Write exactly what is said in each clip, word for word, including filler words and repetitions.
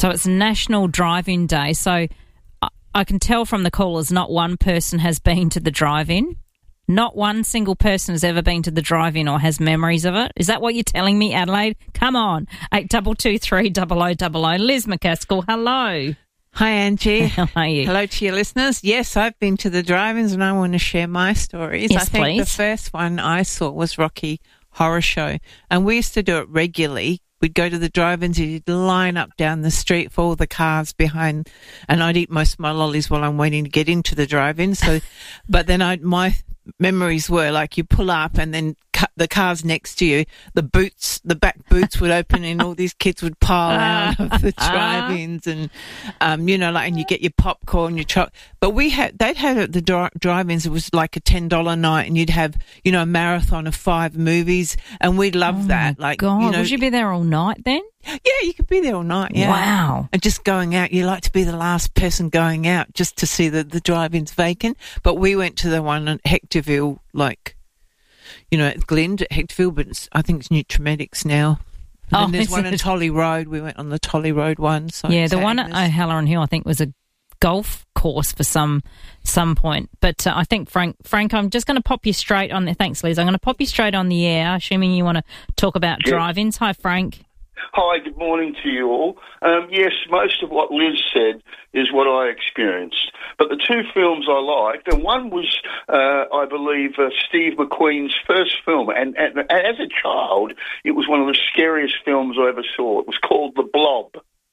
So it's National Drive-In Day. So I, I can tell from the callers not one person has been to the drive-in. Not one single person has ever been to the drive-in or has memories of it. Is that what you're telling me, Adelaide? Come on. eight two two three, double oh double oh. Liz McCaskill, hello. Hi, Angie. How are you? Hello to your listeners. Yes, I've been to the drive-ins and I want to share my stories. Yes, I think please. The first one I saw was Rocky Horror Show, and we used to do it regularly. We'd go to the drive-ins, you'd line up down the street for all the cars behind, and I'd eat most of my lollies while I'm waiting to get into the drive-in. So, but then I my memories were like you pull up and then cut the cars next to you, the boots, the back boots would open and all these kids would pile out of the drive-ins, and um, you know, like, and you get your popcorn, your choc. But we had, they'd had at the dri- drive-ins, it was like a ten dollar night, and you'd have, you know, a marathon of five movies, and we'd love oh that. Like, God, you know, would you be there all night then? Yeah, you could be there all night. Yeah. Wow. And just going out, you like to be the last person going out just to see that the drive-in's vacant. But we went to the one at Hectorville, like, you know, at Glynde at Hectorville, but it's, I think it's Nutramedics now. And Oh, then there's is one it? in Tolly Road. We went on the Tolly Road one. So Yeah, it's the one at Agnes. O'Halloran Hill, I think, was a golf course for some some point. But uh, I think, Frank, Frank, I'm just going to pop you straight on the... Thanks, Liz. I'm going to pop you straight on the air, assuming you want to talk about Yeah. drive-ins. Hi, Frank. Hi, good morning to you all. Um, yes, most of what Liz said is what I experienced. But the two films I liked, and one was, uh, I believe, uh, Steve McQueen's first film. And, and, and as a child, it was one of the scariest films I ever saw. It was called The Blob.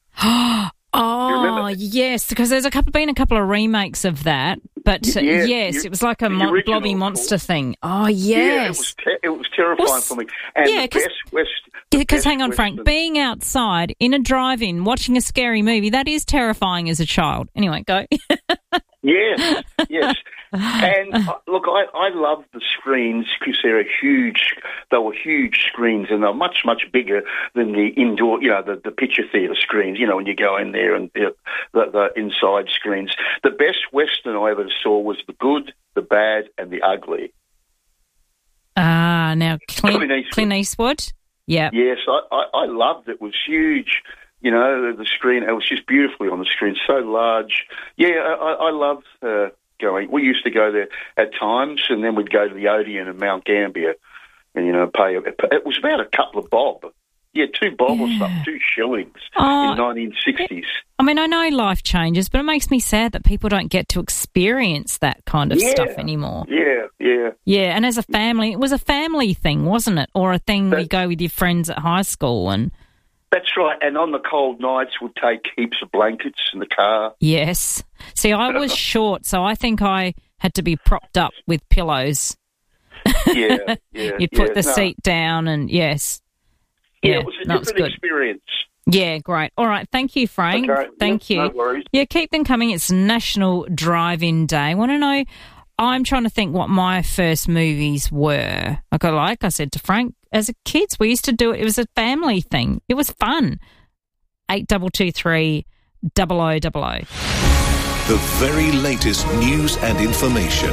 Oh, yes, because there's a couple, been a couple of remakes of that. But uh, Yeah, yes, the- it was like a the mo- original, blobby of monster course. thing. Oh, Yeah, it yes. was, ter- it was terrifying Well, for me. And yeah, the 'cause- best West... the Because best hang on, Frank, Western- being outside in a drive-in watching a scary movie, that is terrifying as a child. Anyway, go. Yes, yes. And uh, look, I, I love the screens because they're a huge, they were huge screens, and they're much, much bigger than the indoor, you know, the, the picture theatre screens, you know, when you go in there and the, the, the inside screens. The best Western I ever saw was The Good, The Bad and The Ugly. Ah, now Clint, Clint Eastwood. Clint Eastwood. Yeah. Yes, I, I, I loved it. It was huge. You know, the, the screen, it was just beautifully on the screen, so large. Yeah, I, I loved uh, going. We used to go there at times, and then we'd go to the Odeon in Mount Gambier and, you know, pay. It was about a couple of bob. Yeah, two bob or Yeah. something, two shillings Oh, in nineteen sixties. I mean, I know life changes, but it makes me sad that people don't get to experience that kind of Yeah. stuff anymore. Yeah, yeah. Yeah, and as a family, it was a family thing, wasn't it? Or a thing where you That- go with your friends at high school and... That's right. And on the cold nights, we'd take heaps of blankets in the car. Yes. See, I was short, so I think I had to be propped up with pillows. Yeah, yeah. You'd put yeah, the no. seat down and, yes. Yeah, Yeah, it was a that's different good. experience. Yeah, great. All right, thank you, Frank. Okay, Thank yeah, you. no worries. Yeah, keep them coming. It's National Drive-In Day. I want to know, I'm trying to think what my first movies were. Like I, like I said to Frank, as a kids, we used to do it. It was a family thing. It was fun. eight two two three, double oh double oh. The very latest news and information.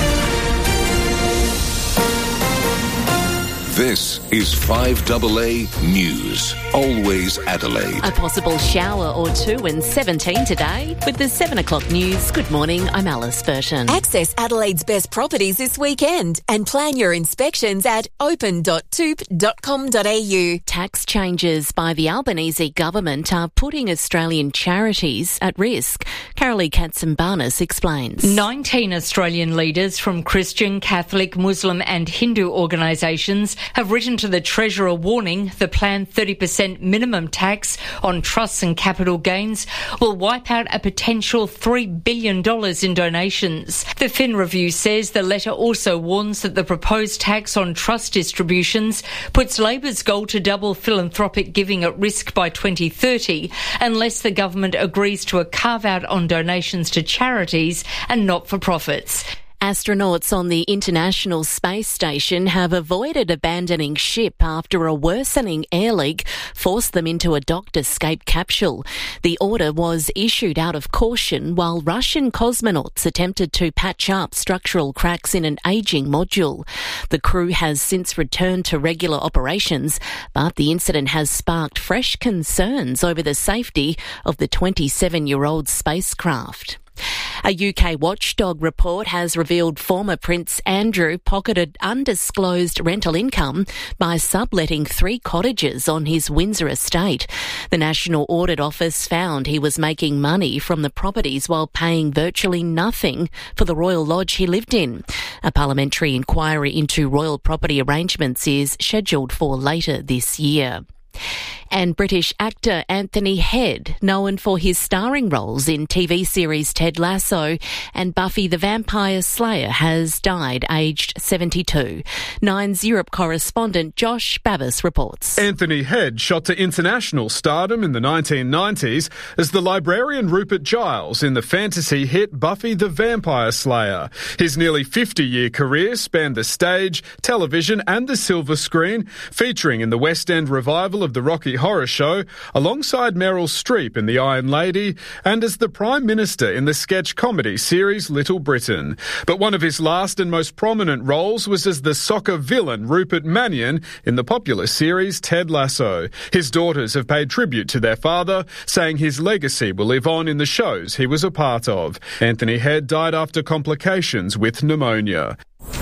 This is five A A News. Always Adelaide. A possible shower or two and seventeen today. With the seven o'clock news, good morning, I'm Alice Burton. Access Adelaide's best properties this weekend and plan your inspections at open dot toop dot com dot a u. Tax changes by the Albanese government are putting Australian charities at risk. Carolee Katsimbarnis explains. nineteen Australian leaders from Christian, Catholic, Muslim and Hindu organisations have written to the Treasurer warning the planned thirty percent minimum tax on trusts and capital gains will wipe out a potential three billion dollars in donations. The Fin Review says the letter also warns that the proposed tax on trust distributions puts Labor's goal to double philanthropic giving at risk by twenty thirty unless the government agrees to a carve-out on donations to charities and not-for-profits. Astronauts on the International Space Station have avoided abandoning ship after a worsening air leak forced them into a docked-escape capsule. The order was issued out of caution while Russian cosmonauts attempted to patch up structural cracks in an ageing module. The crew has since returned to regular operations, but the incident has sparked fresh concerns over the safety of the twenty-seven-year-old spacecraft. A U K watchdog report has revealed former Prince Andrew pocketed undisclosed rental income by subletting three cottages on his Windsor estate. The National Audit Office found he was making money from the properties while paying virtually nothing for the Royal Lodge he lived in. A parliamentary inquiry into royal property arrangements is scheduled for later this year. And British actor Anthony Head, known for his starring roles in T V series Ted Lasso and Buffy the Vampire Slayer, has died aged seventy-two. Nine's Europe correspondent Josh Babbis reports. Anthony Head shot to international stardom in the nineteen nineties as the librarian Rupert Giles in the fantasy hit Buffy the Vampire Slayer. His nearly fifty-year career spanned the stage, television and the silver screen, featuring in the West End revival of the Rocky Horror Show, alongside Meryl Streep in The Iron Lady, and as the Prime Minister in the sketch comedy series Little Britain. But one of his last and most prominent roles was as the soccer villain Rupert Mannion in the popular series Ted Lasso. His daughters have paid tribute to their father, saying his legacy will live on in the shows he was a part of. Anthony Head died after complications with pneumonia.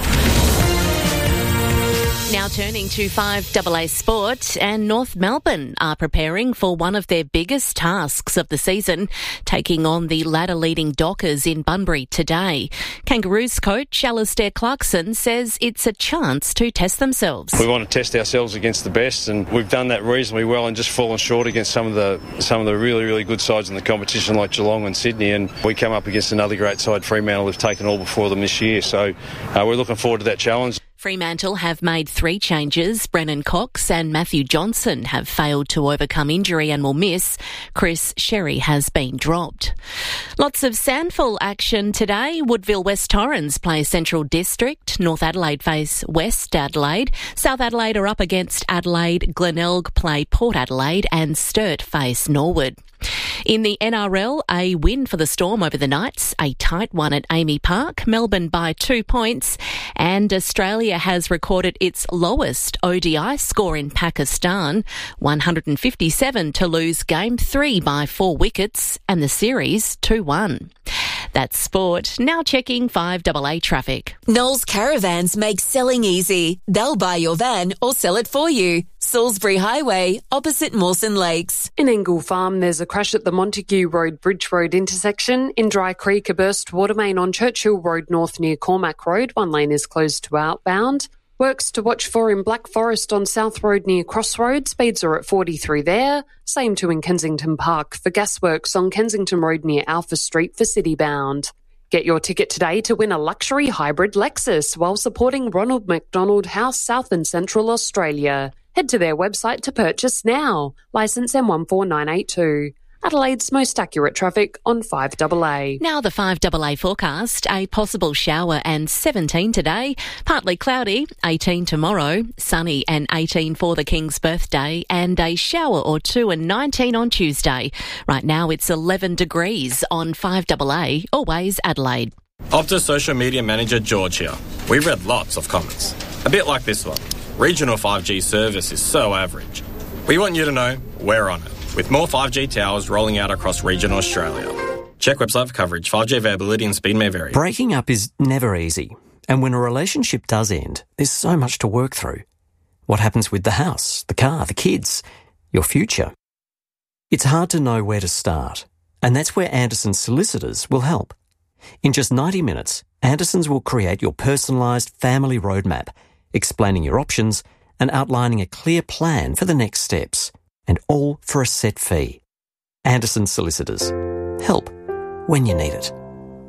Now turning to five A A Sport, and North Melbourne are preparing for one of their biggest tasks of the season, taking on the ladder-leading Dockers in Bunbury today. Kangaroos coach Alistair Clarkson says it's a chance to test themselves. We want to test ourselves against the best, and we've done that reasonably well and just fallen short against some of the some of the really, really good sides in the competition like Geelong and Sydney, and we come up against another great side, Fremantle, who've taken all before them this year. So uh, we're looking forward to that challenge. Fremantle have made three changes. Brennan Cox and Matthew Johnson have failed to overcome injury and will miss. Chris Sherry has been dropped. Lots of Sandful action today. Woodville West Torrens play Central District. North Adelaide face West Adelaide. South Adelaide are up against Adelaide. Glenelg play Port Adelaide and Sturt face Norwood. In the N R L, a win for the Storm over the Knights, a tight one at Amy Park, Melbourne by two points, and Australia has recorded its lowest O D I score in Pakistan, one hundred fifty-seven to lose Game three by four wickets and the series two one. That's sport. Now checking five A A traffic. Knowles Caravans make selling easy. They'll buy your van or sell it for you. Salisbury Highway, opposite Mawson Lakes. In Ingle Farm, there's a crash at the Montague Road Bridge Road intersection. In Dry Creek, a burst water main on Churchill Road North near Cormac Road. One lane is closed to outbound. Works to watch for in Black Forest on South Road near Crossroad. Speeds are at forty-three there. Same to in Kensington Park for gasworks on Kensington Road near Alpha Street for Citybound. Get your ticket today to win a luxury hybrid Lexus while supporting Ronald McDonald House South and Central Australia. Head to their website to purchase now. Licence M one four nine eight two. Adelaide's most accurate traffic on five A A. Now the five A A forecast. A possible shower and seventeen today. Partly cloudy, eighteen tomorrow. Sunny and eighteen for the King's birthday. And a shower or two and nineteen on Tuesday. Right now it's eleven degrees on five A A. Always Adelaide. Optus social media manager George here. We've read lots of comments. A bit like this one. Regional five G service is so average. We want you to know we're on it, with more five G towers rolling out across regional Australia. Check website for coverage. five G availability and speed may vary. Breaking up is never easy. And when a relationship does end, there's so much to work through. What happens with the house, the car, the kids, your future? It's hard to know where to start. And that's where Anderson Solicitors will help. In just ninety minutes, Andersons will create your personalised family roadmap, explaining your options and outlining a clear plan for the next steps, and all for a set fee. Anderson Solicitors. Help when you need it.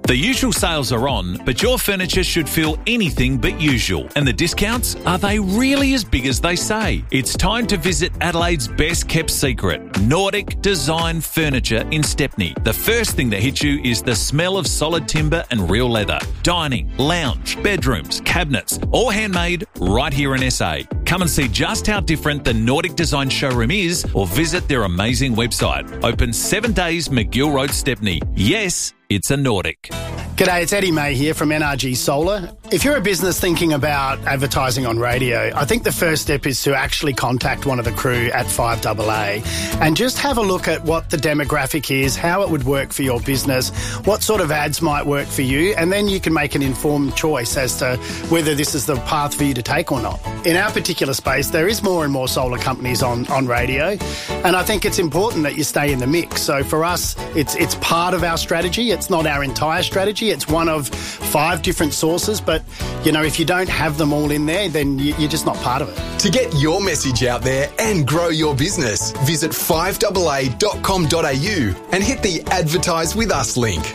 The usual sales are on, but your furniture should feel anything but usual. And the discounts, are they really as big as they say? It's time to visit Adelaide's best kept secret, Nordic Design Furniture in Stepney. The first thing that hits you is the smell of solid timber and real leather. Dining, lounge, bedrooms, cabinets, all handmade right here in S A. Come and see just how different the Nordic Design showroom is, or visit their amazing website. Open seven days, McGill Road, Stepney. Yes, it's a Nordic. G'day, it's Eddie May here from N R G Solar. If you're a business thinking about advertising on radio, I think the first step is to actually contact one of the crew at five A A and just have a look at what the demographic is, how it would work for your business, what sort of ads might work for you, and then you can make an informed choice as to whether this is the path for you to take or not. In our particular space, there is more and more solar companies on, on radio, and I think it's important that you stay in the mix. So for us, it's it's part of our strategy. It's not our entire strategy. It's one of five different sources, but, you know, if you don't have them all in there, then you, you're just not part of it. To get your message out there and grow your business, visit five A A dot com dot a u and hit the Advertise With Us link.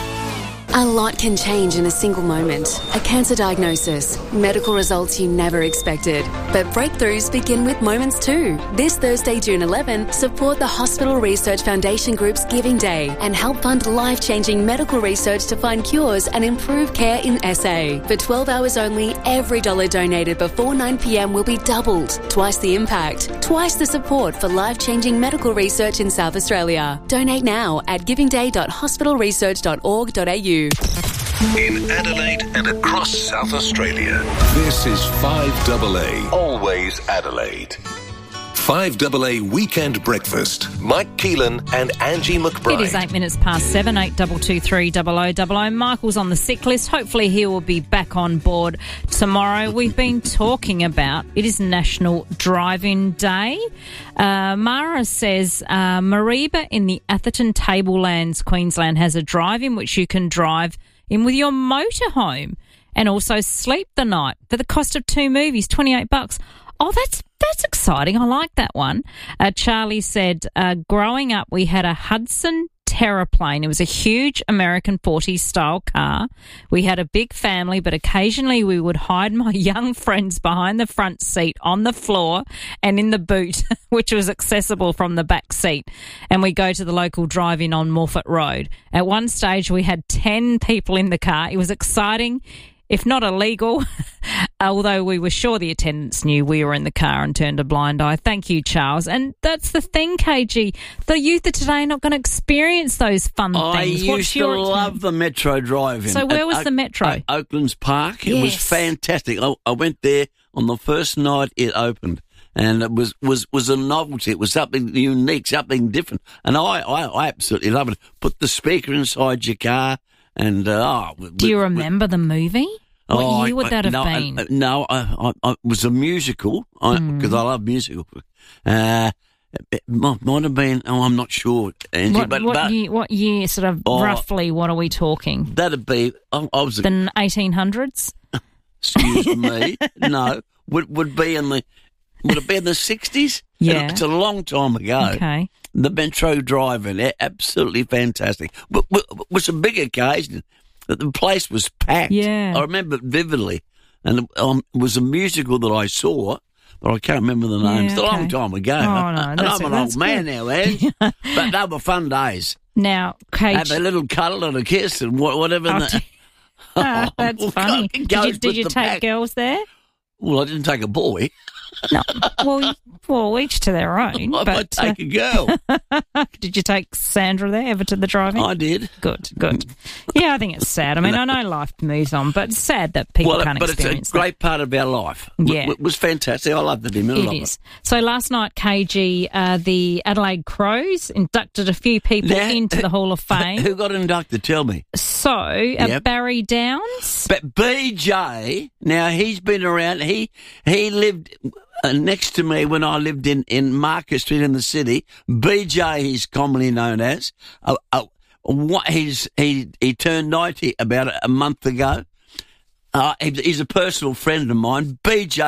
A lot can change in a single moment. A cancer diagnosis, medical results you never expected. But breakthroughs begin with moments too. This Thursday, June eleventh, support the Hospital Research Foundation Group's Giving Day and help fund life-changing medical research to find cures and improve care in S A. For twelve hours only, every dollar donated before nine p m will be doubled. Twice the impact, twice the support for life-changing medical research in South Australia. Donate now at giving day dot hospital research dot org dot a u. In Adelaide and across South Australia, this is five A A, always Adelaide. five A A Weekend Breakfast. Mike Keelan and Angie McBride. It is eight minutes past seven, eight two two three double oh double oh. Michael's on the sick list. Hopefully he will be back on board tomorrow. We've been talking about, it is National Drive-In Day. Uh, Mara says, uh, Mariba in the Atherton Tablelands, Queensland, has a drive-in which you can drive in with your motorhome and also sleep the night for the cost of two movies, twenty-eight bucks. Oh, that's that's exciting. I like that one. Uh, Charlie said, uh, growing up, we had a Hudson Terraplane. It was a huge American forties style car. We had a big family, but occasionally we would hide my young friends behind the front seat on the floor and in the boot, which was accessible from the back seat. And we go to the local drive-in on Morphett Road. At one stage, we had ten people in the car. It was exciting, if not illegal, although we were sure the attendants knew we were in the car and turned a blind eye. Thank you, Charles. And that's the thing, K G. The youth of today are not going to experience those fun I things. used What's to your love the Metro Drive-In. So where at was Oak- the Metro? Oak- Oaklands Park. It was Yes. fantastic. I, I went there on the first night it opened. And it was, was, was a novelty. It was something unique, something different. And I, I, I absolutely love it. Put the speaker inside your car and, uh, oh. Do you remember the movie? What Oh, year would I- that have no, been? I, no, I, I, I, it was a musical because Mm. I love musical. Uh, it might, might have been. Oh, I'm not sure, Angie. what, but what, but year, what year, sort of Oh. roughly, what are we talking? that'd be. I, I was. The eighteen hundreds? Excuse me. No, would would be in the. Would it be in the sixties? Yeah. It's a long time ago. Okay. The Metro Drive-In, a- absolutely fantastic. But but it was a big occasion. The place was packed. Yeah. I remember it vividly. And um, it was a musical that I saw, but I can't remember the name. Yeah, It's a long okay. time ago. Oh, no, and that's- I'm an that's old man good. now, Ange. But they were fun days. Now, Kate. Have a little cuddle and a kiss and wha- whatever. Oh, and the- Ah, that's Well, funny. it Did goes you, did with you the take pack. girls there? Well, I didn't take a boy. No. Well, well, each to their own. I but, might take a girl. uh, did you take Sandra there ever to the drive-in? I did. Good, good. Yeah, I think it's sad. I mean, I know life moves on, but it's sad that people well, can't but it's experience a great part of our life. Yeah. It, it was fantastic. I loved it. I that. love It is. So last night, K G, uh, the Adelaide Crows inducted a few people Now, into the Hall of Fame. Who got inducted? Tell me. So, uh, Yep. Barry Downs. But B J, now he's been around. He he lived uh, next to me when I lived in, in Market Street in the city. B J, he's commonly known as. Uh, uh, what he's he he turned ninety about a, a month ago. Uh, he, he's a personal friend of mine. B J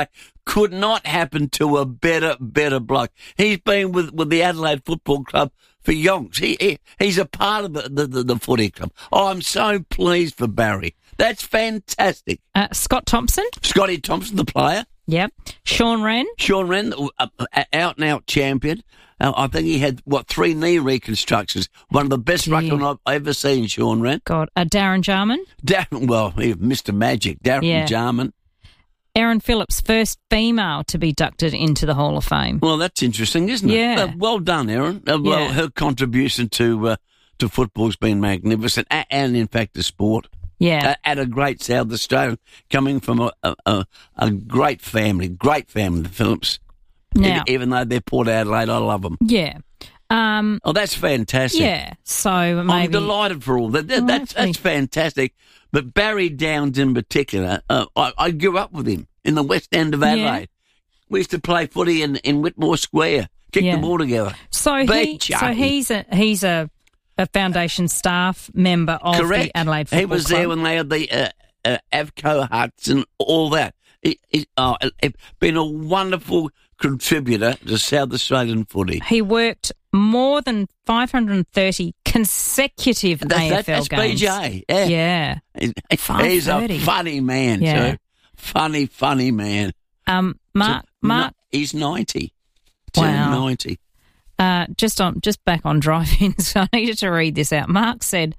could not happen to a better, better bloke. He's been with, with the Adelaide Football Club for yonks. He, he he's a part of the, the, the, the footy club. Oh, I'm so pleased for Barry. That's fantastic. Uh, Scott Thompson. Scotty Thompson, the player. Yep. Sean Wren. Sean Wren, uh, out and out champion. Uh, I think he had, what, three knee reconstructions. One of the best ruckman I've ever seen, Sean Wren. God. Uh, Darren Jarman. Darren, well, he, Mister Magic, Darren Yeah. Jarman. Erin Phillips, first female to be inducted into the Hall of Fame. Well, that's interesting, isn't it? Yeah. Uh, well done, Erin. Uh, well, Yeah. her contribution to uh, to football's been magnificent, and, and in fact, the sport. Yeah. Uh, at a great South Australian, coming from a, a, a, a great family, great family, the Phillips. Now- even, even though they're Port Adelaide, I love them. Yeah. Um, Oh, that's fantastic. yeah. So maybe. I'm delighted for all that. that Well, that's, hopefully- that's fantastic. But Barry Downs in particular, uh, I, I grew up with him in the West End of Adelaide. We used to play footy in, in Whitmore Square, kick Yeah. the ball together. So he, Big so Johnny. he's a he's a, a foundation staff member of Correct. the Adelaide Football He was Club. there when they had the uh, uh, Avco huts and all that. He, he, oh, he been a wonderful contributor to South Australian footy. He worked more than five hundred thirty consecutive That's, A F that, L that's games. B J. Yeah. Yeah. He- He's a five thirty. funny man, Yeah. too. Funny, funny man. Um, Mark, So, Mark, no, he's ninety. Wow. Turned ninety. uh, just on, just back on driving. So I needed to read this out. Mark said,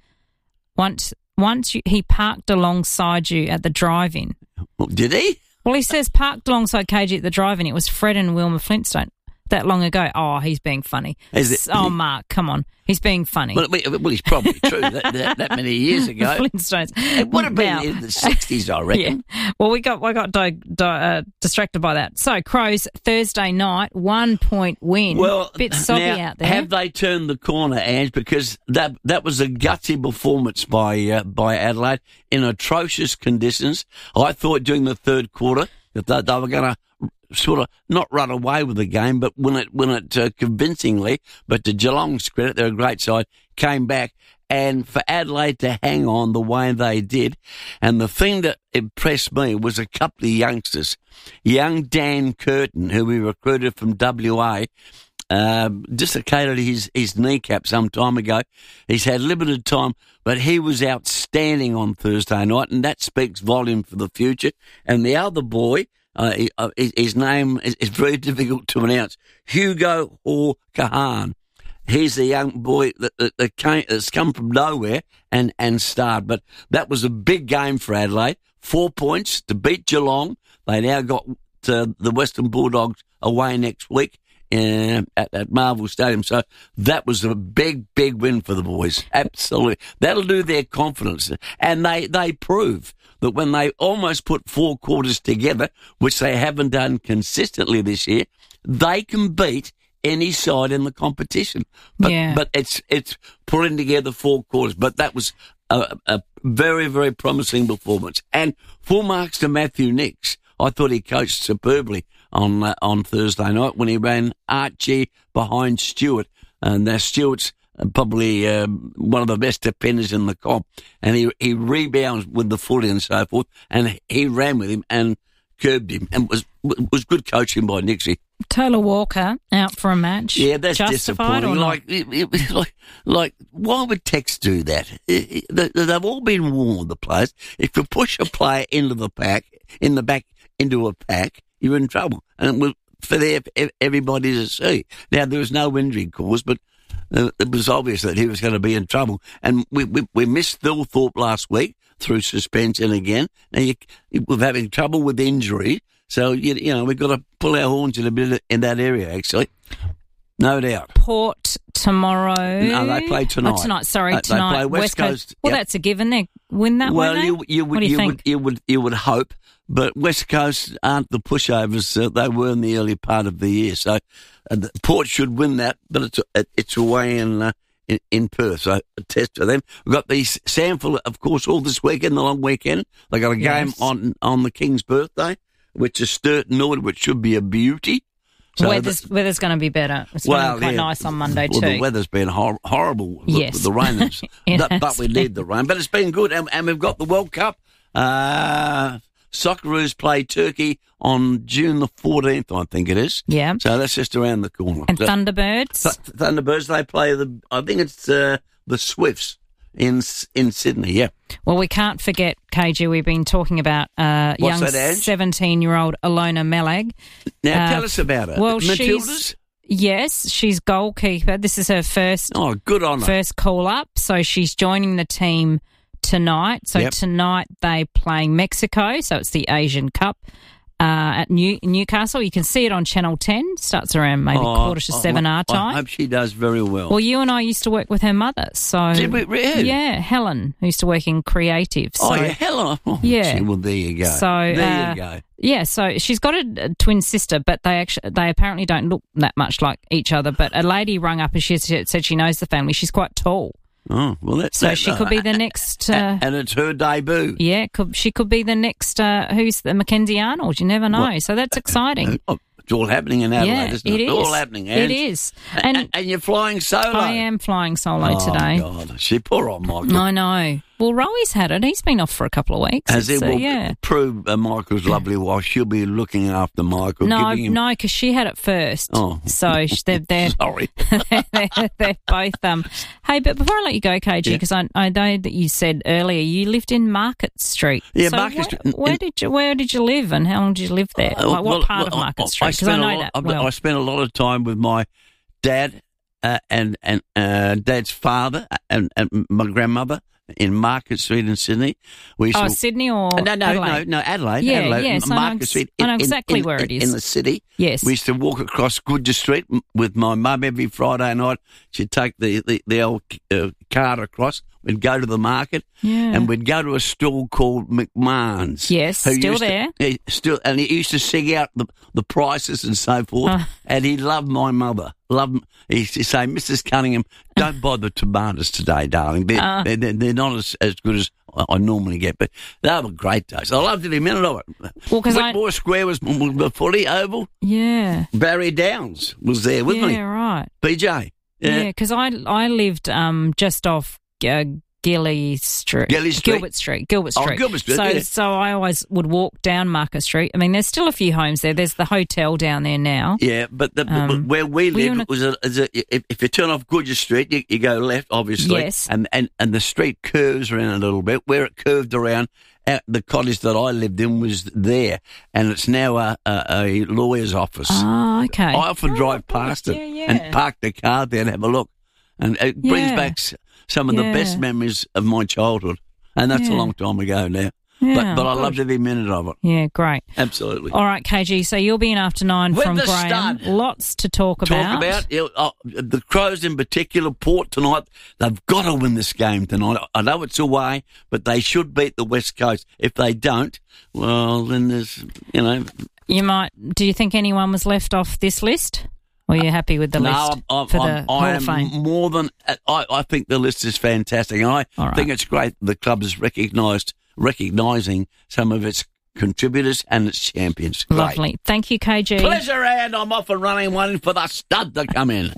once, once you, he parked alongside you at the drive-in. Well, did he? Well, he says parked alongside K G at the drive-in. It was Fred and Wilma Flintstone that long ago. Oh, he's being funny. Is it- Oh, Mark, come on. He's being funny. Well, well, well, he's probably true. that, that, that many years ago. The Flintstones. It would have been Now- in the sixties, I reckon. Yeah. Well, we got we got di- di- uh, distracted by that. So Crows Thursday night, one point win. Well, bit soggy now, out there. have they turned the corner, Ange? Because that that was a gutsy performance by uh, by Adelaide in atrocious conditions. I thought during the third quarter that they, they were going to sort of not run away with the game, but win it win it uh, convincingly. But to Geelong's credit, they're a great side. Came back. And for Adelaide to hang on the way they did, and the thing that impressed me was a couple of youngsters. Young Dan Curtin, who we recruited from W A, uh, dislocated his, his kneecap some time ago. He's had limited time, but he was outstanding on Thursday night, and that speaks volume for the future. And the other boy, uh, he, uh, his, his name is, is very difficult to pronounce, Hugo Hor Kahan. He's a young boy that, that, that came, that's come from nowhere and, and starred. But that was a big game for Adelaide. Four points to beat Geelong. They now got to the Western Bulldogs away next week uh, at, at Marvel Stadium. So that was a big, big win for the boys. Absolutely. That'll do their confidence. And they, they prove that when they almost put four quarters together, which they haven't done consistently this year, they can beat any side in the competition. But, Yeah. but it's it's putting together four quarters. But that was a, a very, very promising performance. And full marks to Matthew Nix. I thought he coached superbly on uh, on Thursday night when he ran Archie behind Stewart. And now Stewart's probably um, one of the best defenders in the comp. And he, he rebounds with the footy and so forth. And he ran with him and curbed him. And it was, it was good coaching by Nixie. Taylor Walker out for a match. Yeah, that's Justified disappointing. or not? Like, it, it, like, like, why would Tex do that? It, it, they, they've all been warned, the players. If you push a player into the pack, in the back, into a pack, you're in trouble. And it was for there, everybody to see. Now, there was no injury cause, but uh, it was obvious that he was going to be in trouble. And we, we, we missed Thilthorpe last week through suspension again. Now, you, we're having trouble with injury. So, you, you know, we've got to pull our horns in a bit in that area, actually. No doubt. Port tomorrow. No, they play tonight. Oh, tonight, sorry, They- they tonight. play West Coast, Well, yep. that's a given. They win that, Well, won't they? you, you would what do you, you think? would you would you would hope, but West Coast aren't the pushovers uh, they were in the early part of the year. So, uh, the Port should win that, but it's it's away in uh, in, in Perth. So, a test for them. We've got the Samford, of course, all this weekend, the long weekend. They got a game Yes. on on the King's birthday, which is Sturton Norwood, which should be a beauty. So weather's the- weather's going to be better. It's going to be quite yeah. nice on Monday well, too. the weather's been hor- horrible. The, Yes. the rain, is, It but, has but we been. need the rain. But it's been good, and, and we've got the World Cup. Uh, Socceroos play Turkey on June the fourteenth, I think it is. Yeah. So that's just around the corner. And So- Thunderbirds? Th- Thunderbirds, they play the, I think it's uh, the Swifts in in Sydney, yeah. Well, we can't forget, K G, we've been talking about uh, What's young that, Ange? seventeen-year-old Alona Melag. Now, Uh, tell us about it. Well, Matildas? she's... Yes, she's goalkeeper. This is her first Oh, good on her. first call-up, so she's joining the team tonight. So Yep. tonight they playing Mexico, so it's the Asian Cup uh, at New- Newcastle. You can see it on Channel ten. Starts around maybe Oh, quarter to I- seven I, our time. I hope she does very well. Well, you and I used to work with her mother, so Did we really? yeah, Helen, who used to work in creative. So, oh, yeah, Helen. Oh, Yeah. gee, well, there you go. So there uh, you go. Yeah, so she's got a, a twin sister, but they actually they apparently don't look that much like each other. But a lady rung up and she said she knows the family. She's quite tall, Oh, well, that's so she could be the next. Uh, and it's her debut. yeah, could, she could be the next. Uh, who's the Mackenzie Arnold? You never know. Well, so that's exciting. Oh, it's all happening in Adelaide, Yeah, isn't it it? is. It's all happening. It Ange. is. And, And- and you're flying solo. I am flying solo oh, today. God. She, poor old Michael. I know. Well, Rowy's had it. He's been off for a couple of weeks. As It's, it uh, will yeah. prove uh, Michael's lovely wife, she'll be looking after Michael. No, giving him... no, because she had it first. Oh. So sh- they're, they're, Sorry. they're, they're both. Um, hey, but before I let you go, K G, Yeah. because I, I know that you said earlier you lived in Market Street. Yeah, so Market where, Street. Where did you Where did you live, and how long did you live there? Uh, like, what well, part well, of Market I- Street? I Because I, spent a know lot- that I, well. I spent a lot of time with my dad uh, and and uh, Dad's father and, and my grandmother in Market Street in Sydney. We used Oh, to- Sydney or no, no, Adelaide? no, no, Adelaide. Yeah, Adelaide, yes, I know Market ex- Street. I know in- exactly in- where it in- is. in the city. Yes. We used to walk across Goodger Street m- with my mum every Friday night. She'd take the the, the old uh, cart across. We'd go to the market, Yeah. and we'd go to a stall called McMahon's. Yes, who still used to- there. he still, and he used to sing out the, the prices and so forth. Oh. And he loved my mother. Loved. He used to say, "Missus Cunningham, don't buy the tomatoes today, darling. They're Oh. they're, they're, they're not as, as good as I I normally get, but they were great days. I loved every minute of it. Well, 'cause I- Whitmore Square was the footy oval. Yeah. Barry Downs was there with yeah, me. right. B J. Yeah, because I I lived um just off uh, Gilly Street, Gilly Street? Gilbert Street, Gilbert Oh, Street. Gilbert Street, So yeah. so I always would walk down Market Street. I mean, there's still a few homes there. There's the hotel down there now. Yeah, but the, Um, but where we were you lived in a- was a, is a if, if you turn off Goodger Street, you, you go left, obviously. Yes. And, and and the street curves around a little bit. Where it curved around, out the cottage that I lived in was there, and it's now a, a, a lawyer's office. Oh, okay. I often drive past it yeah, yeah. and park the car there and have a look, and it brings Yeah. back s- some of the Yeah. best memories of my childhood. And that's a Yeah. long time ago now. Yeah, but but I good. loved every minute of it. Yeah, great. Absolutely. All right, K G. So you'll be in after nine With from the Graham. stud. Lots to talk about. Talk about you know, uh, the Crows in particular. Port tonight, they've got to win this game tonight. I know it's away, but they should beat the West Coast. If they don't, well, then there's, you know. You might. Do you think anyone was left off this list? Or are you happy with the no, list I'm, I'm, for the I'm, Hall I of am Fame? more than. I, I think the list is fantastic, and I All right. think it's great the club is recognised, recognising some of its contributors and its champions. Great. Lovely. Thank you, K G. Pleasure, and I'm off and running one for the stud to come in.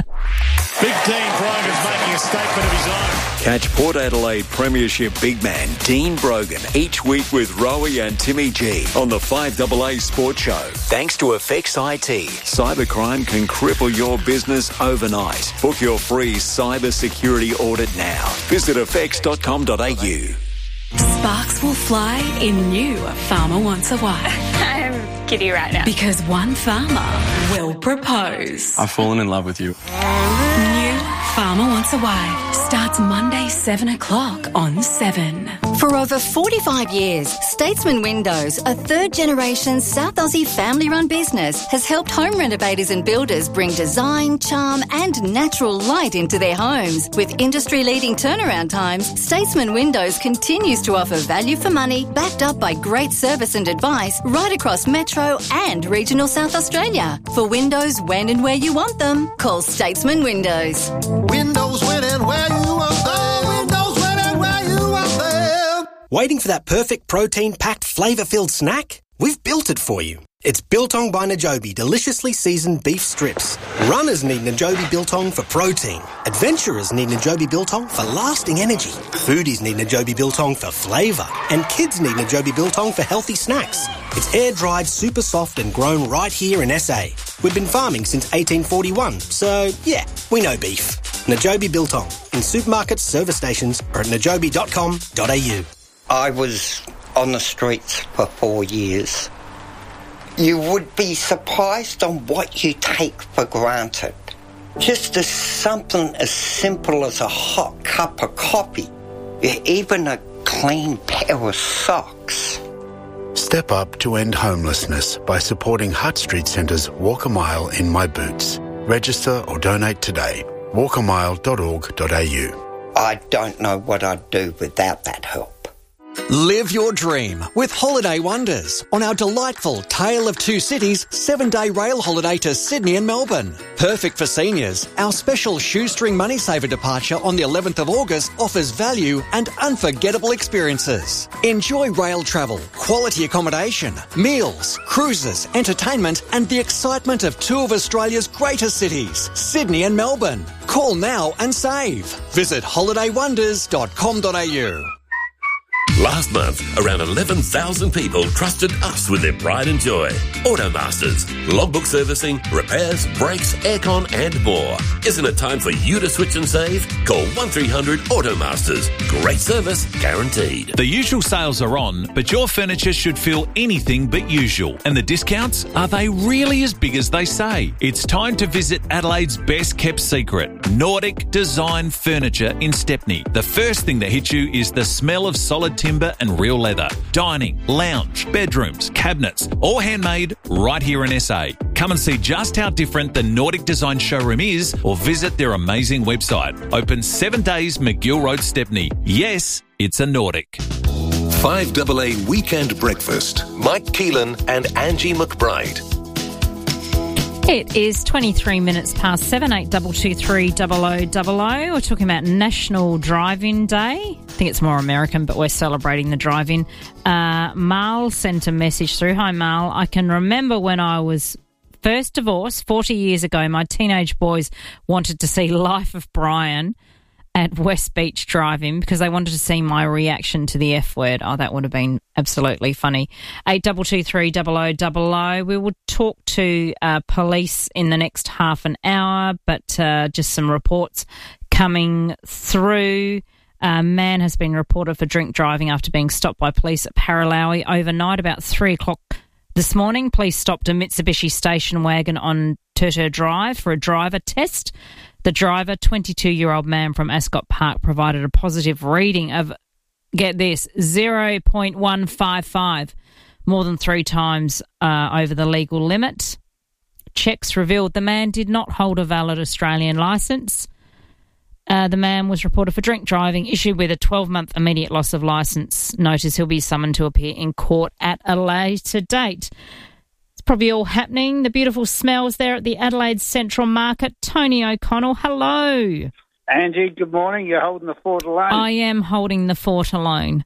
Big Dean Brogan's making a statement of his own. Catch Port Adelaide Premiership big man Dean Brogan each week with Rowie and Timmy G on the five A A Sports Show. Thanks to Effects I T. Cybercrime can cripple your business overnight. Book your free cyber security audit now. Visit effects dot com dot a u. Sparks will fly in new Farmer Wants a Wife. I'm giddy right now. Because one farmer will propose. I've fallen in love with you. New Farmer Wants a Wife starts Monday, seven o'clock on seven. For over forty-five years, Statesman Windows, a third-generation South Aussie family-run business, has helped home renovators and builders bring design, charm and natural light into their homes. With industry-leading turnaround times, Statesman Windows continues to offer value for money, backed up by great service and advice right across Metro and regional South Australia. For windows when and where you want them, call Statesman Windows. Windows when and where you want them. Windows when and where you want them. Waiting for that perfect protein-packed, flavour-filled snack? We've built it for you. It's Biltong by Najobi deliciously seasoned beef strips. Runners need Najobi Biltong for protein. Adventurers need Najobi Biltong for lasting energy. Foodies need Najobi Biltong for flavour. And kids need Najobi Biltong for healthy snacks. It's air-dried, super soft and grown right here in S A. We've been farming since eighteen forty-one, so yeah, we know beef. Najobi Biltong. In supermarkets, service stations or at najobi dot com dot a u. I was on the streets for four years. You would be surprised on what you take for granted. Just as something as simple as a hot cup of coffee, even a clean pair of socks. Step up to end homelessness by supporting Hutt Street Centre's Walk a Mile in My Boots. Register or donate today. walk a mile dot org dot a u. I don't know what I'd do without that help. Live your dream with Holiday Wonders on our delightful Tale of Two Cities seven-day rail holiday to Sydney and Melbourne. Perfect for seniors, our special shoestring money saver departure on the eleventh of August offers value and unforgettable experiences. Enjoy rail travel, quality accommodation, meals, cruises, entertainment and the excitement of two of Australia's greatest cities, Sydney and Melbourne. Call now and save. Visit holiday wonders dot com dot a u. Last month, around eleven thousand people trusted us with their pride and joy. Automasters, logbook servicing, repairs, brakes, aircon and more. Isn't it time for you to switch and save? Call one three hundred Automasters. Great service guaranteed. The usual sales are on, but your furniture should feel anything but usual. And the discounts, are they really as big as they say? It's time to visit Adelaide's best kept secret, Nordic Design Furniture in Stepney. The first thing that hits you is the smell of solid timber and real leather. Dining, lounge, bedrooms, cabinets, all handmade right here in S A. Come and see just how different the Nordic Design showroom is or visit their amazing website. Open seven days, McGill Road, Stepney. Yes, it's a Nordic. five A A Weekend Breakfast. Mike Keelan and Angie McBride. It is twenty-three minutes past seven, eight double two three double o double o. We're talking about National Drive-In Day. I think it's more American, but we're celebrating the drive-in. Uh, Mal sent a message through. Hi, Mal. I can remember when I was first divorced forty years ago, my teenage boys wanted to see Life of Brian at West Beach Drive-In because they wanted to see my reaction to the F word. Oh, that would have been absolutely funny. eight double two three double o double o. We will talk to uh, police in the next half an hour, but uh, just some reports coming through. A man has been reported for drink driving after being stopped by police at Paralowie overnight about three o'clock this morning. Police stopped a Mitsubishi station wagon on Turtur Drive for a driver test. The driver, twenty-two-year-old man from Ascot Park, provided a positive reading of, get this, zero point one five five, more than three times uh, over the legal limit. Checks revealed the man did not hold a valid Australian licence. Uh, the man was reported for drink driving, issued with a twelve-month immediate loss of licence notice. He'll be summoned to appear in court at a later date. Probably all happening. The beautiful smells there at the Adelaide Central Market. Tony O'Connell, hello. Angie, good morning. You're holding the fort alone. I am holding the fort alone.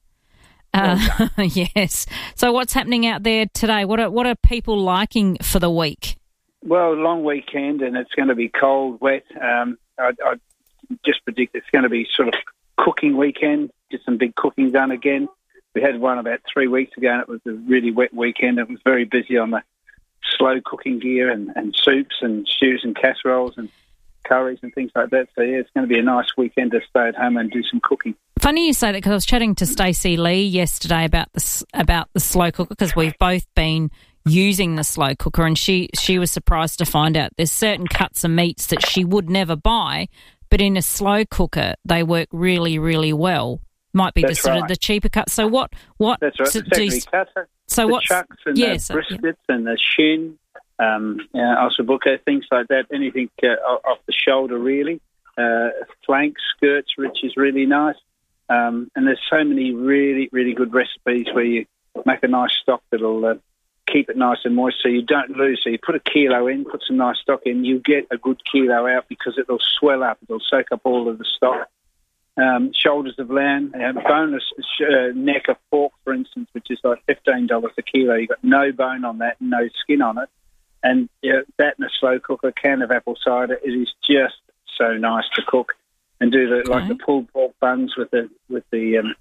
Uh, yes. So what's happening out there today? What are, what are people liking for the week? Well, long weekend and it's going to be cold, wet. Um, I, I just predict it's going to be sort of cooking weekend. Get some big cooking done again. We had one about three weeks ago and it was a really wet weekend. It was very busy on the slow cooking gear and, and soups and stews and casseroles and curries and things like that. So, yeah, it's going to be a nice weekend to stay at home and do some cooking. Funny you say that because I was chatting to Stacey Lee yesterday about the, about the slow cooker because we've both been using the slow cooker and she, she was surprised to find out there's certain cuts of meats that she would never buy, but in a slow cooker they work really, really well. Might be That's the sort right. of the cheaper cuts. So what? What? That's right. So, do cuts, so the what's chucks and yeah, the so, briskets yeah. and the shin, um, uh, ossobuco, things like that. Anything uh, off the shoulder, really. Uh, flanks, skirts, which is really nice. Um, and there's so many really, really good recipes where you make a nice stock that'll uh, keep it nice and moist, so you don't lose. So you put a kilo in, put some nice stock in, you get a good kilo out because it'll swell up. It'll soak up all of the stock. Um, shoulders of lamb, uh, boneless uh, neck of pork, for instance, which is like fifteen dollars a kilo. You've got no bone on that, no skin on it. And uh, that in a slow cooker, a can of apple cider, it is just so nice to cook. And do the okay. like the pulled pork buns with the with the um,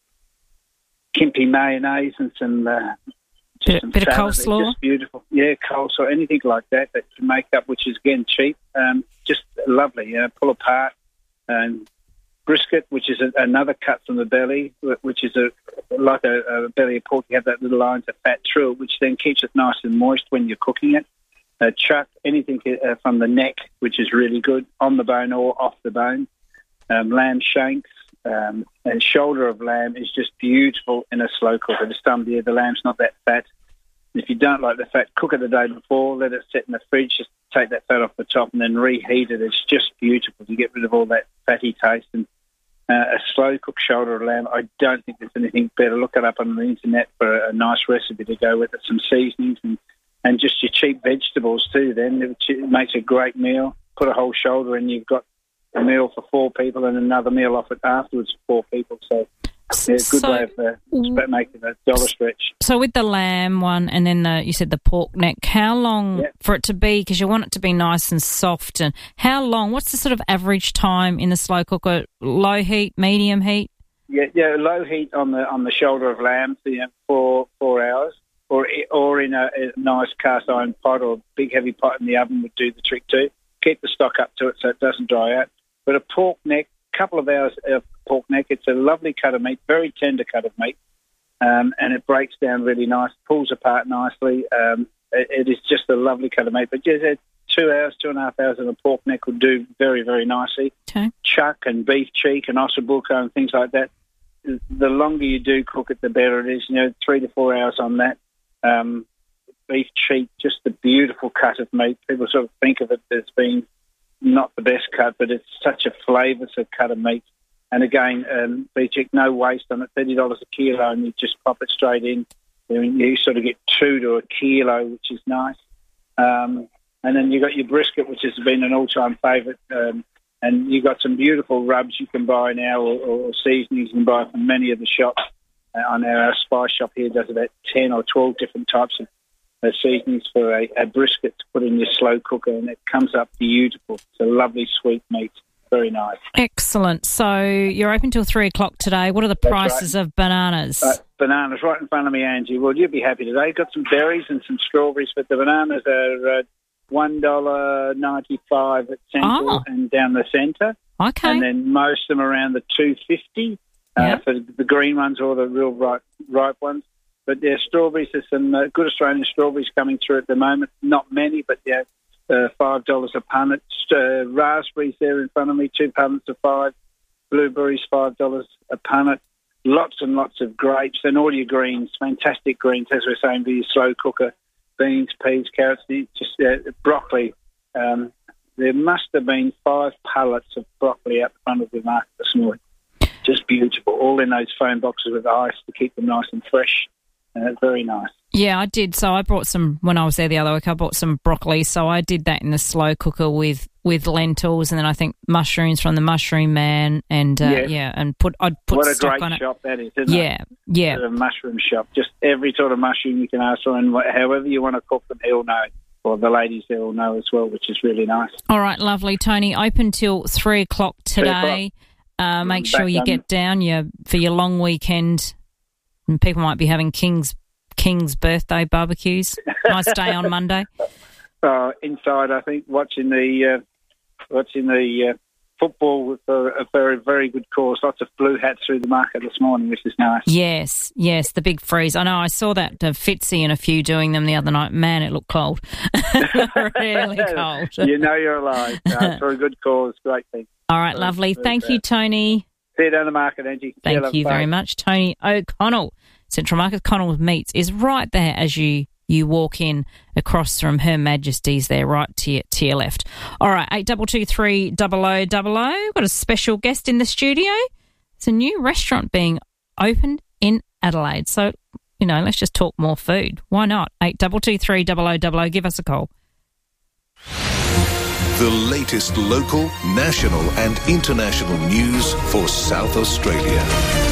Kimpi mayonnaise and some uh, just bit, some bit of salad. coleslaw. Just beautiful, yeah, coleslaw, anything like that that you make up, which is again cheap, um, just lovely. You know, pull apart and brisket, which is a, another cut from the belly, which is a like a, a belly of pork. You have that little lines of fat through it, which then keeps it nice and moist when you're cooking it. Uh, chuck, anything uh, from the neck, which is really good, on the bone or off the bone. Um, lamb shanks um, and shoulder of lamb is just beautiful in a slow cooker. This time of year, the lamb's not that fat. If you don't like the fat, cook it the day before, let it sit in the fridge, just take that fat off the top and then reheat it. It's just beautiful to get rid of all that fatty taste. And uh, a slow-cooked shoulder of lamb, I don't think there's anything better. Look it up on the internet for a, a nice recipe to go with it, some seasonings and, and just your cheap vegetables too then. It, it makes a great meal. Put a whole shoulder in, you've got a meal for four people and another meal off it afterwards for four people. So yeah, good so, way of uh, making a dollar stretch. So with the lamb one and then the, you said the pork neck, how long yeah. for it to be, because you want it to be nice and soft, and how long, what's the sort of average time in the slow cooker? Low heat, medium heat? Yeah, yeah, low heat on the on the shoulder of lamb for you know, four, four hours, or or in a, a nice cast iron pot or big heavy pot in the oven would do the trick too. Keep the stock up to it so it doesn't dry out. But a pork neck, couple of hours of pork neck, it's a lovely cut of meat, very tender cut of meat, um, and it breaks down really nice, pulls apart nicely. Um, it, it is just a lovely cut of meat. But yeah, two hours, two and a half hours of a pork neck would do very, very nicely. Okay. Chuck and beef cheek and ossobuco and things like that. The longer you do cook it, the better it is. You know, three to four hours on that. Um, beef cheek, just a beautiful cut of meat. People sort of think of it as being not the best cut, but it's such a flavoursome cut of meat. And again, um, beef cheek, no waste on it, thirty dollars a kilo, and you just pop it straight in. You sort of get two to a kilo, which is nice. Um, and then you've got your brisket, which has been an all-time favourite. Um, and you've got some beautiful rubs you can buy now, or, or seasonings you can buy from many of the shops. Uh, on our spice shop here does about ten or twelve different types of Uh, seasonings for a, a brisket to put in your slow cooker, and it comes up beautiful. It's a lovely sweet meat. Very nice. Excellent. So you're open till three o'clock today. What are the That's prices right. of bananas? Uh, bananas right in front of me, Angie. Well, you'll be happy today. Got some berries and some strawberries, but the bananas are uh, one dollar ninety-five at Central oh. and down the centre. Okay. And then most of them around the two fifty uh, yep. for the green ones or the real ripe, ripe ones. But yeah, strawberries, there's some uh, good Australian strawberries coming through at the moment. Not many, but yeah, uh, five dollars a punnet. Uh, raspberries there in front of me, two punnets of five. Blueberries, five dollars a punnet. Lots and lots of grapes and all your greens, fantastic greens, as we're saying, for your slow cooker. Beans, peas, carrots, just uh, broccoli. Um, there must have been five pallets of broccoli out the front of the market this morning. Just beautiful, all in those foam boxes with ice to keep them nice and fresh. Uh, very nice. Yeah, I did. So I brought some, when I was there the other week, I bought some broccoli. So I did that in the slow cooker with, with lentils, and then I think mushrooms from the Mushroom Man, and uh, Yeah. yeah, and put I'd put What a stock great on it. shop that is, isn't Yeah, it? yeah. A mushroom shop. Just every sort of mushroom you can ask for, and wh- however you want to cook them, he'll know. Or the ladies there will know as well, which is really nice. All right, lovely, Tony. Open till three o'clock today. Uh, make Back sure you on- get down your for your long weekend. And people might be having King's King's birthday barbecues. Nice day on Monday. Uh, inside, I think, watching the uh, watching the uh, football with a, a very, very good cause. Lots of blue hats through the market this morning, which is nice. Yes, yes, the big freeze. I know I saw that uh, Fitzy and a few doing them the other night. Man, it looked cold. Really cold. You know you're alive. Uh, for a good cause, great thing. All right, lovely. Thank you, Tony. See you down the market, Angie. See Thank love. you Bye. very much. Tony O'Connell, Central Market Connell Meats, is right there as you, you walk in across from Her Majesty's there, right to your, to your left. All right, eight two two three double oh double oh. Got a special guest in the studio. It's a new restaurant being opened in Adelaide. So, you know, let's just talk more food. Why not? eight two two three double oh double oh. Give us a call. The latest local, national and international news for South Australia.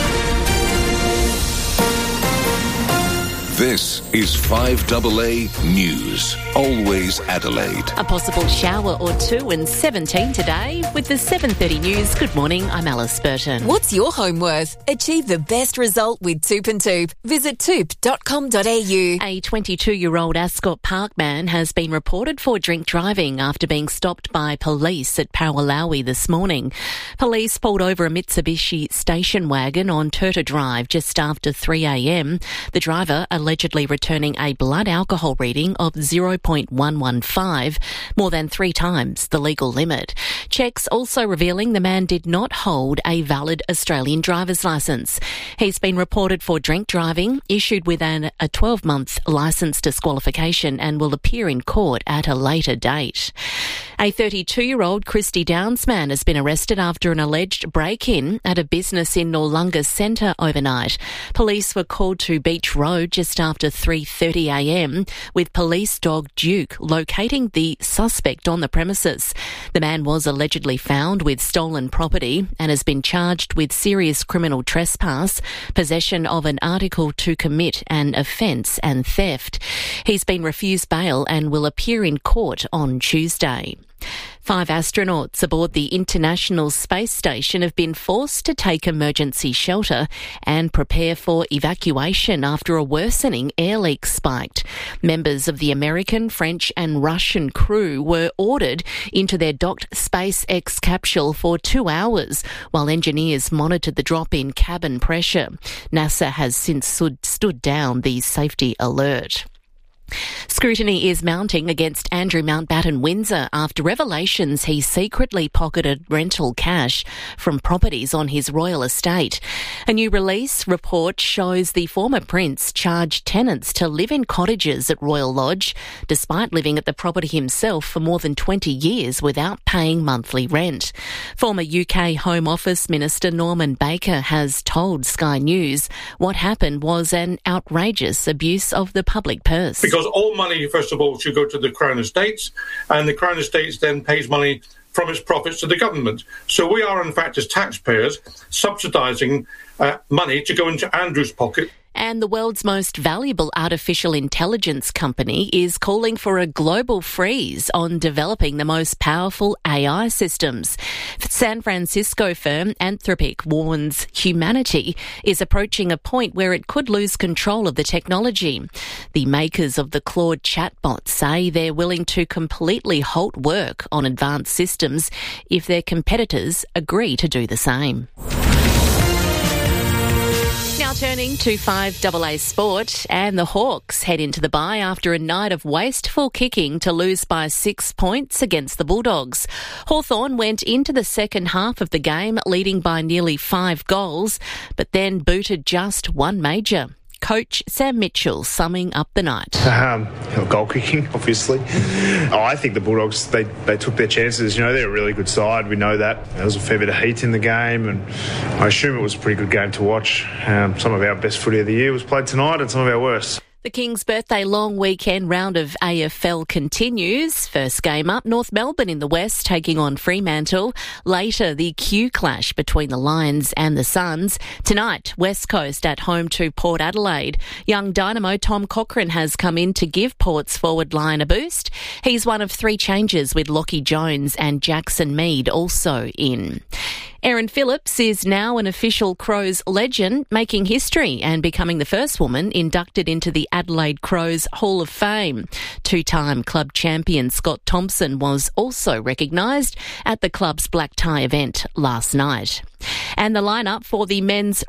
This is five A A News. Always Adelaide. A possible shower or two and seventeen today with the seven thirty news. Good morning, I'm Alice Burton. What's your home worth? Achieve the best result with Toop and Toop. Visit toop dot com dot a u. A twenty-two-year-old Ascot Park man has been reported for drink driving after being stopped by police at Paralawi this morning. Police pulled over a Mitsubishi station wagon on Turta Drive just after three a m. The driver allegedly returning a blood alcohol reading of zero point one one five, more than three times the legal limit. Checks also revealing the man did not hold a valid Australian driver's licence. He's been reported for drink driving, issued with an, a twelve-month licence disqualification and will appear in court at a later date. A thirty-two-year-old Christie Downs man has been arrested after an alleged break-in at a business in Noarlunga Centre overnight. Police were called to Beach Road just after three thirty a m with police dog Duke locating the suspect on the premises. The man was allegedly found with stolen property and has been charged with serious criminal trespass, possession of an article to commit an offence and theft. He's been refused bail and will appear in court on Tuesday. Five astronauts aboard the International Space Station have been forced to take emergency shelter and prepare for evacuation after a worsening air leak spiked. Members of the American, French and Russian crew were ordered into their docked SpaceX capsule for two hours while engineers monitored the drop in cabin pressure. NASA has since stood, stood down the safety alert. Scrutiny is mounting against Andrew Mountbatten Windsor after revelations he secretly pocketed rental cash from properties on his royal estate. A new release report shows the former prince charged tenants to live in cottages at Royal Lodge, despite living at the property himself for more than twenty years without paying monthly rent. Former U K Home Office Minister Norman Baker has told Sky News what happened was an outrageous abuse of the public purse. Because all money, first of all, should go to the Crown Estates, and the Crown Estates then pays money from its profits to the government. So we are, in fact, as taxpayers, subsidising uh, money to go into Andrew's pocket. And the world's most valuable artificial intelligence company is calling for a global freeze on developing the most powerful A I systems. San Francisco firm Anthropic warns humanity is approaching a point where it could lose control of the technology. The makers of the Claude chatbot say they're willing to completely halt work on advanced systems if their competitors agree to do the same. Now turning to five A A Sport, and the Hawks head into the bye after a night of wasteful kicking to lose by six points against the Bulldogs. Hawthorn went into the second half of the game leading by nearly five goals, but then booted just one major. Coach Sam Mitchell summing up the night. Um, goal kicking, obviously. Oh, I think the Bulldogs, they, they took their chances. You know, they're a really good side. We know that. There was a fair bit of heat in the game, and I assume it was a pretty good game to watch. Um, some of our best footy of the year was played tonight, and some of our worst. The Kings' birthday long weekend round of A F L continues. First game up, North Melbourne in the West taking on Fremantle. Later, the Q clash between the Lions and the Suns. Tonight, West Coast at home to Port Adelaide. Young dynamo Tom Cochrane has come in to give Port's forward line a boost. He's one of three changes with Lockie Jones and Jackson Mead also in. Erin Phillips is now an official Crows legend, making history and becoming the first woman inducted into the Adelaide Crows Hall of Fame. Two-time club champion Scott Thompson was also recognised at the club's black tie event last night. And the lineup for the men's